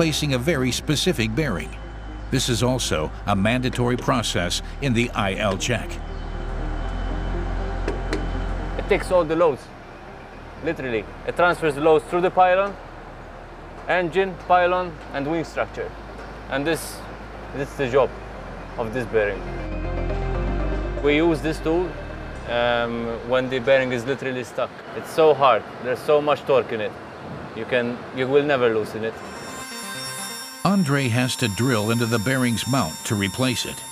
replacing a very specific bearing. This is also a mandatory process in the IL check. It takes all the loads, literally. It transfers the loads through the pylon, engine, pylon, and wing structure. And this is the job of this bearing. We use this tool when the bearing is literally stuck. It's so hard, there's so much torque in it. You will never loosen it. Andre has to drill into the bearing's mount to replace it.